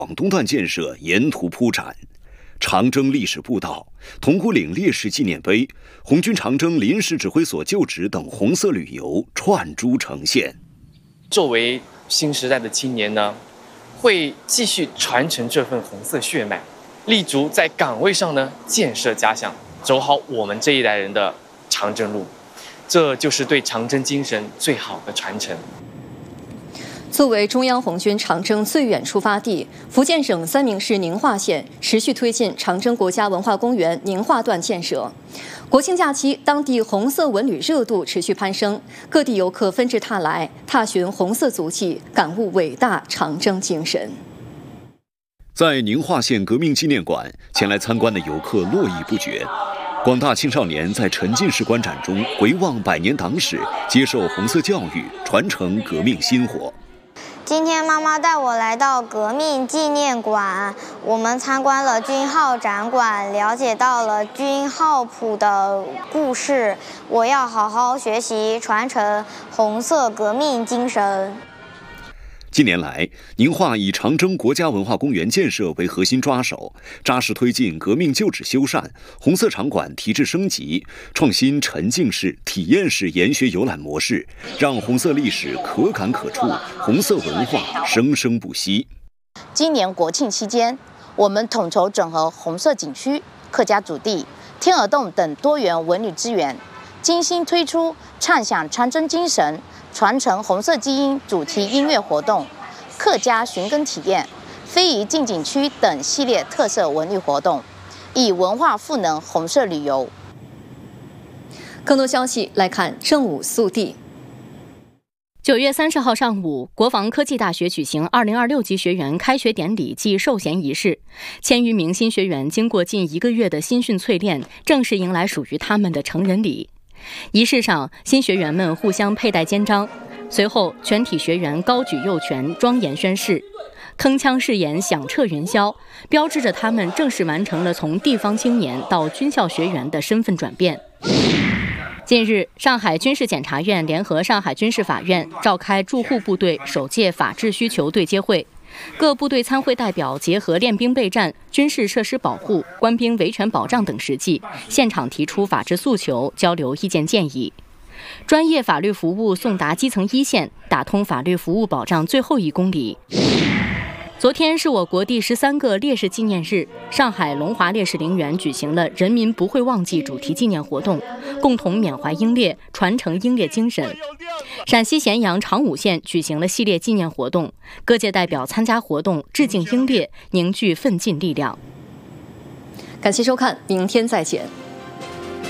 广东段建设沿途铺展，长征历史步道、铜鼓岭烈士纪念碑、红军长征临时指挥所旧址等红色旅游串珠呈现。 作为新时代的青年呢，会继续传承这份红色血脉，立足在岗位上呢，建设家乡，走好我们这一代人的长征路，这就是对长征精神最好的传承。 作为中央红军长征最远出发地，福建省三明市宁化县持续推进长征国家文化公园宁化段建设。国庆假期，当地红色文旅热度持续攀升，各地游客纷至沓来，踏寻红色足迹，感悟伟大长征精神。 在宁化县革命纪念馆，前来参观的游客络绎不绝。广大青少年在沉浸式观展中回望百年党史，接受红色教育，传承革命薪火。 今天妈妈带我来到革命纪念馆，我们参观了军号展馆，了解到了军号谱的故事。我要好好学习，传承红色革命精神。 近年来，宁化以长征国家文化公园建设为核心抓手，扎实推进革命旧址修缮、红色场馆提质升级，创新沉浸式、体验式研学游览模式，让红色历史可感可触，红色文化生生不息。 今年国庆期间，我们统筹整合红色景区、客家祖地、天鹅洞等多元文旅资源，精心推出畅享长征精神、传承红色基因主题音乐活动、客家寻根体验、非遗进景区等系列特色文旅活动，以文化赋能红色旅游。 更多消息来看正午速递。 9月30号上午，国防科技大学举行2026级学员开学典礼暨授衔仪式。千余名新学员经过近1个月的新训淬炼，正式迎来属于他们的成人礼。仪式上，新学员们互相佩戴肩章，随后全体学员高举右拳，庄严宣誓，铿锵誓言响彻云霄，标志着他们正式完成了从地方青年到军校学员的身份转变。近日，上海军事检察院联合上海军事法院召开驻沪部队首届法治需求对接会，各部队参会代表结合练兵备战、军事设施保护、官兵维权保障等实际，现场提出法治诉求，交流意见建议。专业法律服务送达基层一线，打通法律服务保障最后1公里。昨天是我国第13个烈士纪念日，上海龙华烈士陵园举行了人民不会忘记主题纪念活动，共同缅怀英烈，传承英烈精神。陕西咸阳长武县举行了系列纪念活动，各界代表参加活动，致敬英烈，凝聚奋进力量。 感谢收看，明天再见。